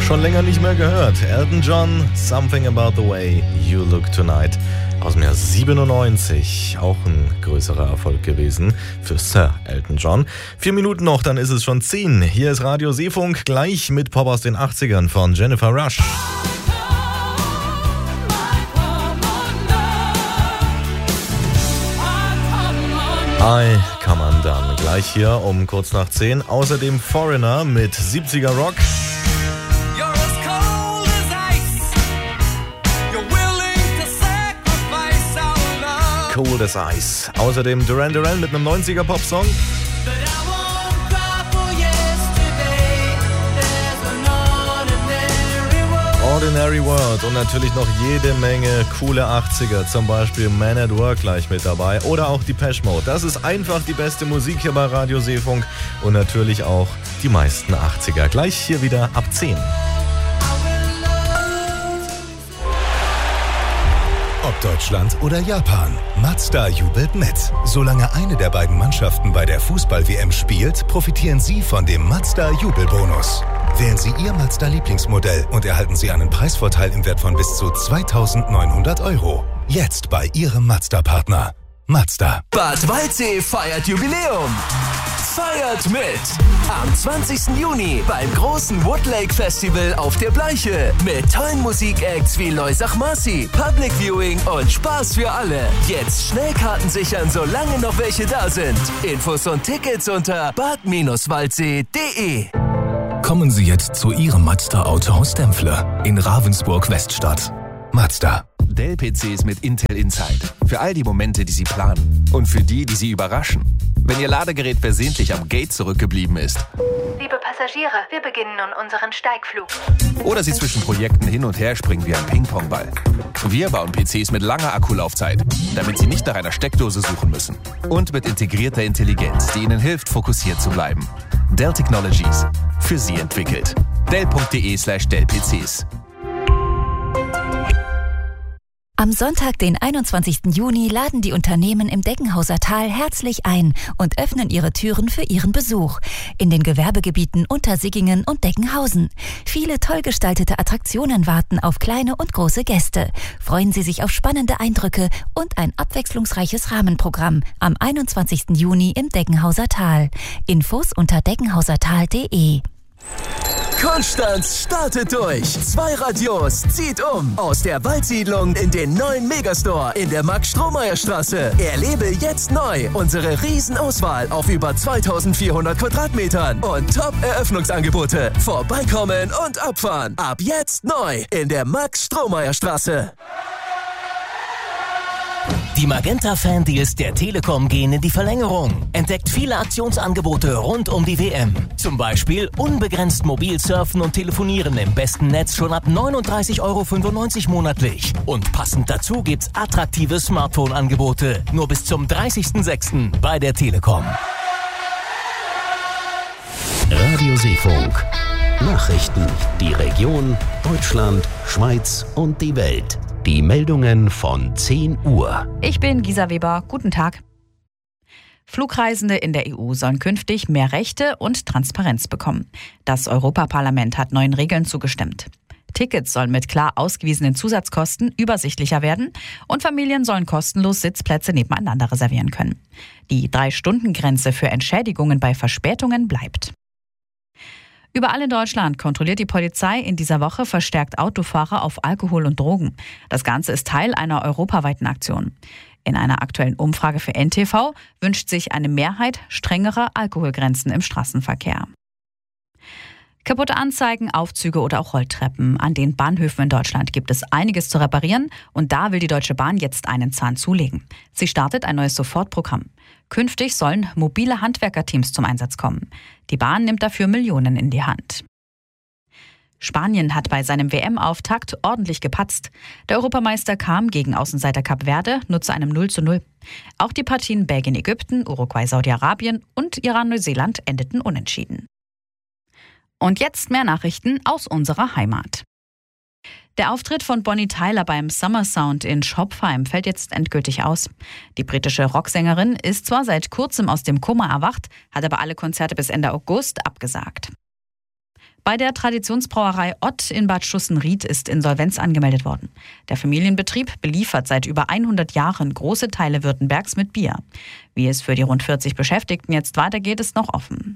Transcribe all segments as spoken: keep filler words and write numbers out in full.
Schon länger nicht mehr gehört. Elton John, Something About the Way You Look Tonight. Aus dem Jahr siebenundneunzig. Auch ein größerer Erfolg gewesen für Sir Elton John. Vier Minuten noch, dann ist es schon zehn. Hier ist Radio Seefunk, gleich mit Pop aus den achtzigern von Jennifer Rush. Hi, kann man dann gleich hier um kurz nach zehn. Außerdem Foreigner mit siebziger Rock. Cold as Ice. Außerdem Duran Duran mit einem neunziger Popsong. Ordinary World und natürlich noch jede Menge coole achtziger, zum Beispiel Man at Work gleich mit dabei oder auch Depeche Mode. Das ist einfach die beste Musik hier bei Radio Seefunk und natürlich auch die meisten achtziger. Gleich hier wieder ab zehn. Ob Deutschland oder Japan, Mazda jubelt mit. Solange eine der beiden Mannschaften bei der Fußball-W M spielt, profitieren Sie von dem Mazda-Jubelbonus. Wählen Sie Ihr Mazda-Lieblingsmodell und erhalten Sie einen Preisvorteil im Wert von bis zu zweitausendneunhundert Euro. Jetzt bei Ihrem Mazda-Partner. Mazda. Bad Waldsee feiert Jubiläum. Feiert mit! Am zwanzigsten Juni beim großen Woodlake Festival auf der Bleiche. Mit tollen Musikacts wie Loisach Marci, Public Viewing und Spaß für alle. Jetzt Schnellkarten sichern, solange noch welche da sind. Infos und Tickets unter bad waldsee punkt de. Kommen Sie jetzt zu Ihrem Mazda-Autohaus Dempfle in Ravensburg-Weststadt. Mazda. Dell-P Cs mit Intel Inside. Für all die Momente, die Sie planen. Und für die, die Sie überraschen. Wenn Ihr Ladegerät versehentlich am Gate zurückgeblieben ist. Liebe Passagiere, wir beginnen nun unseren Steigflug. Oder Sie zwischen Projekten hin und her springen wie ein Ping-Pong-Ball. Wir bauen P Cs mit langer Akkulaufzeit, damit Sie nicht nach einer Steckdose suchen müssen. Und mit integrierter Intelligenz, die Ihnen hilft, fokussiert zu bleiben. Dell Technologies. Für Sie entwickelt. dell punkt de slash dell P Cs. Am Sonntag, den einundzwanzigsten Juni, laden die Unternehmen im Deggenhauser Tal herzlich ein und öffnen ihre Türen für ihren Besuch in den Gewerbegebieten Untersiggingen und Deggenhausen. Viele toll gestaltete Attraktionen warten auf kleine und große Gäste. Freuen Sie sich auf spannende Eindrücke und ein abwechslungsreiches Rahmenprogramm am einundzwanzigsten Juni im Deggenhauser Tal. Infos unter deggenhausertal punkt de. Konstanz startet durch. Zwei Radios zieht um. Aus der Waldsiedlung in den neuen Megastore in der Max-Strohmeier-Straße. Erlebe jetzt neu unsere Riesenauswahl auf über zweitausendvierhundert Quadratmetern und Top-Eröffnungsangebote. Vorbeikommen und abfahren. Ab jetzt neu in der Max-Strohmeier-Straße. Die Magenta-Fan-Deals der Telekom gehen in die Verlängerung. Entdeckt viele Aktionsangebote rund um die W M. Zum Beispiel unbegrenzt mobil surfen und telefonieren im besten Netz schon ab neununddreißig Euro fünfundneunzig monatlich. Und passend dazu gibt's attraktive Smartphone-Angebote. Nur bis zum dreißigsten sechsten bei der Telekom. Radio Seefunk. Nachrichten. Die Region, Deutschland, Schweiz und die Welt. Die Meldungen von zehn Uhr. Ich bin Gisa Weber. Guten Tag. Flugreisende in der E U sollen künftig mehr Rechte und Transparenz bekommen. Das Europaparlament hat neuen Regeln zugestimmt. Tickets sollen mit klar ausgewiesenen Zusatzkosten übersichtlicher werden und Familien sollen kostenlos Sitzplätze nebeneinander reservieren können. Die Drei-Stunden-Grenze für Entschädigungen bei Verspätungen bleibt. Überall in Deutschland kontrolliert die Polizei in dieser Woche verstärkt Autofahrer auf Alkohol und Drogen. Das Ganze ist Teil einer europaweiten Aktion. In einer aktuellen Umfrage für N T V wünscht sich eine Mehrheit strengere Alkoholgrenzen im Straßenverkehr. Kaputte Anzeigen, Aufzüge oder auch Rolltreppen. An den Bahnhöfen in Deutschland gibt es einiges zu reparieren und da will die Deutsche Bahn jetzt einen Zahn zulegen. Sie startet ein neues Sofortprogramm. Künftig sollen mobile Handwerkerteams zum Einsatz kommen. Die Bahn nimmt dafür Millionen in die Hand. Spanien hat bei seinem W M-Auftakt ordentlich gepatzt. Der Europameister kam gegen Außenseiter Kap Verde nur zu einem null zu null. Auch die Partien Belgien-Ägypten, Uruguay-Saudi-Arabien und Iran-Neuseeland endeten unentschieden. Und jetzt mehr Nachrichten aus unserer Heimat. Der Auftritt von Bonnie Tyler beim Summer Sound in Schopfheim fällt jetzt endgültig aus. Die britische Rocksängerin ist zwar seit kurzem aus dem Koma erwacht, hat aber alle Konzerte bis Ende August abgesagt. Bei der Traditionsbrauerei Ott in Bad Schussenried ist Insolvenz angemeldet worden. Der Familienbetrieb beliefert seit über hundert Jahren große Teile Württembergs mit Bier. Wie es für die rund vierzig Beschäftigten jetzt weitergeht, ist noch offen.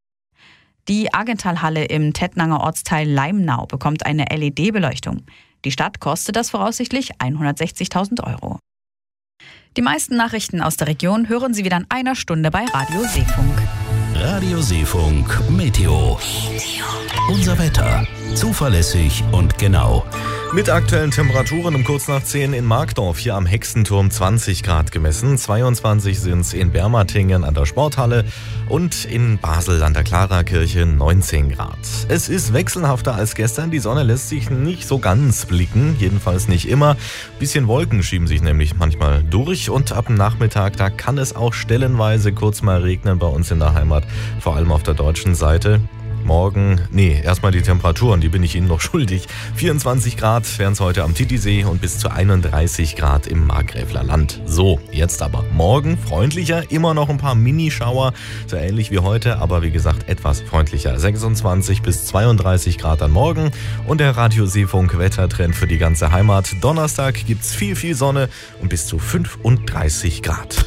Die Argentalhalle im Tettnanger Ortsteil Leimnau bekommt eine L E D-Beleuchtung. Die Stadt kostet das voraussichtlich hundertsechzigtausend Euro. Die meisten Nachrichten aus der Region hören Sie wieder in einer Stunde bei Radio Seefunk. Radio Seefunk Meteo. Unser Wetter. Zuverlässig und genau. Mit aktuellen Temperaturen um kurz nach zehn in Markdorf, hier am Hexenturm zwanzig Grad gemessen. zweiundzwanzig sind es in Bermatingen an der Sporthalle und in Basel an der Clara-Kirche neunzehn Grad. Es ist wechselhafter als gestern. Die Sonne lässt sich nicht so ganz blicken, jedenfalls nicht immer. Bisschen Wolken schieben sich nämlich manchmal durch und ab dem Nachmittag, da kann es auch stellenweise kurz mal regnen bei uns in der Heimat, vor allem auf der deutschen Seite. Morgen, nee, erstmal die Temperaturen, die bin ich Ihnen noch schuldig. vierundzwanzig Grad wären es heute am Titisee und bis zu einunddreißig Grad im Markgräfler Land. So, jetzt aber morgen freundlicher, immer noch ein paar Minischauer, so ähnlich wie heute, aber wie gesagt etwas freundlicher. sechsundzwanzig bis zweiunddreißig Grad am Morgen und der Radio Seefunk Wettertrend für die ganze Heimat. Donnerstag gibt's viel, viel Sonne und bis zu fünfunddreißig Grad.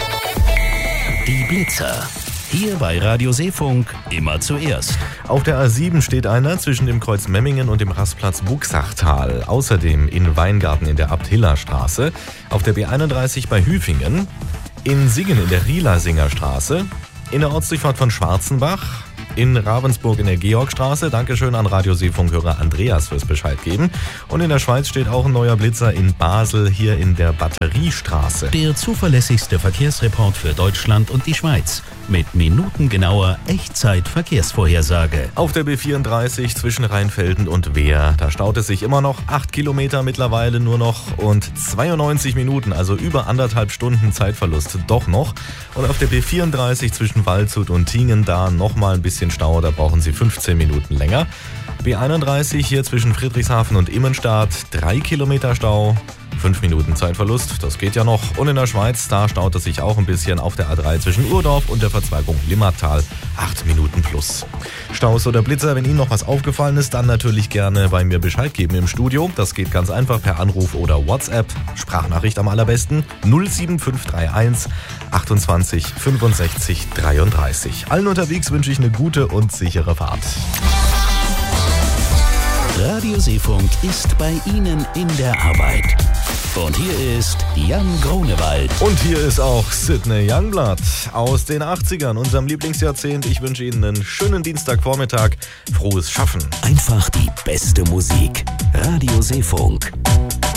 Die Blitzer. Hier bei Radio Seefunk immer zuerst. Auf der A sieben steht einer zwischen dem Kreuz Memmingen und dem Rastplatz Buxachtal. Außerdem in Weingarten in der Abt-Hiller-Straße. Auf der B einunddreißig bei Hüfingen. In Singen in der Rielersinger Straße. In der Ortsdurchfahrt von Schwarzenbach. In Ravensburg in der Georgstraße. Dankeschön an Radio Seefunk-Hörer Andreas fürs Bescheid geben. Und in der Schweiz steht auch ein neuer Blitzer in Basel, hier in der Batteriestraße. Der zuverlässigste Verkehrsreport für Deutschland und die Schweiz. Mit minutengenauer Echtzeit-Verkehrsvorhersage. Auf der B vierunddreißig zwischen Rheinfelden und Wehr. Da staut es sich immer noch. Acht Kilometer mittlerweile nur noch und zweiundneunzig Minuten, also über anderthalb Stunden Zeitverlust doch noch. Und auf der B vierunddreißig zwischen Waldshut und Tingen da nochmal ein bisschen Stau. Da brauchen Sie fünfzehn Minuten länger. B einunddreißig hier zwischen Friedrichshafen und Immenstadt. Drei Kilometer Stau. Fünf Minuten Zeitverlust, das geht ja noch. Und in der Schweiz, da staut es sich auch ein bisschen auf der A drei zwischen Urdorf und der Verzweigung Limmatal. Acht Minuten plus. Staus oder Blitzer, wenn Ihnen noch was aufgefallen ist, dann natürlich gerne bei mir Bescheid geben im Studio. Das geht ganz einfach per Anruf oder WhatsApp. Sprachnachricht am allerbesten null sieben fünf drei eins achtundzwanzig fünfundsechzig dreiunddreißig. Allen unterwegs wünsche ich eine gute und sichere Fahrt. Radio Seefunk ist bei Ihnen in der Arbeit. Und hier ist Jan Grunewald. Und hier ist auch Sidney Youngblood aus den achtzigern, unserem Lieblingsjahrzehnt. Ich wünsche Ihnen einen schönen Dienstagvormittag. Frohes Schaffen. Einfach die beste Musik. Radio Seefunk.